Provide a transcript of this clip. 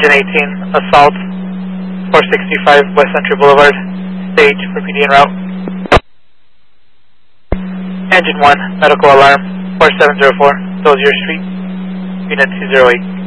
Engine 18, assault, 465 West Century Boulevard, stage for PD en route. Engine 1, medical alarm, 4704, Dozier Street, unit 208.